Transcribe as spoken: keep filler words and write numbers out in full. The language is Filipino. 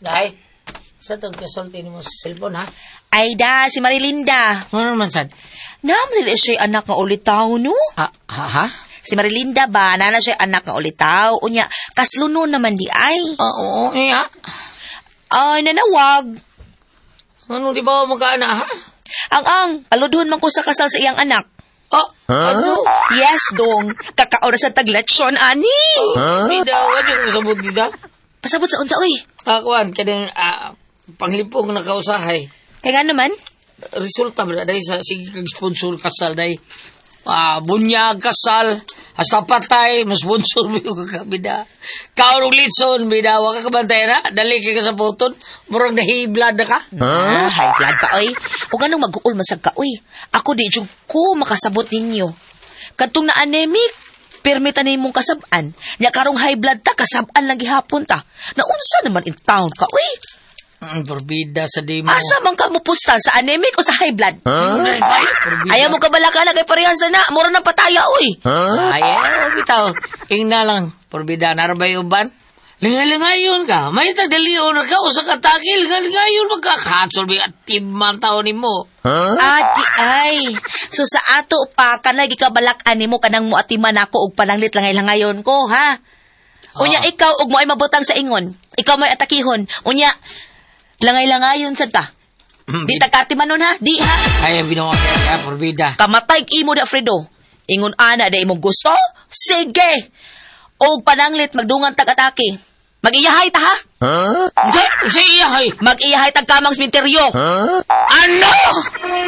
Day, sa itong kasulti mo sa cellphone, ha? Ay da, si Marilinda. Ano naman, sad? Naman siya anak nga ulitaw, no? Ha? Ha? ha? Si Marilinda ba, nana siya anak nga ulitaw. Unya, kasluno naman di ay. Ah, oo, iya. Ay, nanawag. Ano, di ba magkaana, ha? Ang ang, paludhon man ko sa kasal sa iyang anak. Oh, ano? Yes, dong. Kakaon sa tagletsyon, ani. Huh? Bida, wad yung kasabot dida. Pasabot sa unsa, uy. Kakuan, kanang uh, panglipong na kausahay. Kaya nga naman. Resulta ba dahil sa sige kag sponsor kasal dahil ah, bunyag kasal hasta patay mas sponsor mo yung kakabida kaurong litson bida waka kabantay na dali ka sa puton murang nahiblad na ka ah high blood ka oy o ganong mag-uul masag ka oy ako di jud ko makasabot ninyo kadtong na anemic permita ni mong kasaban nya karong high blood ta kasaban lang gihapon ta naunsa naman in town ka oy. Ang porbida sa di mo. Asa man ka mo pusta sa anemic o sa high blood? Huh? Ayaw mo kabalaka na kay parehan sana. Mura ng pataya, uy. Huh? Ayaw, bitaw. Ing na lang. Porbida, narabay uban. Lingalingayon ka. May tagdalion ka o sa kataki. Lingalingayon magkakatsol. May atibman tao ni mo. Huh? Adi ay. So sa ato pa, kanagi kabalakan ni mo kanang mo atiman ako og pananglit langay-langayon ko, ha? Unya, oh. Ikaw og mo ay mabutang sa ingon. Ikaw may atakihon. Unya, langay-langayon sad ta. Mm, di takatiman nun ha, di ha. Ay, binawa kaya porbida. Kamatay imo da Fredo. Ingon ana da imong gusto? Sige. Og pananglit magdungan tag-atake. Mag-iyahay ta ha? Huh? Hindi, si iyahay. Mag-iyahay tag kamang sementeryo. Huh? Ano?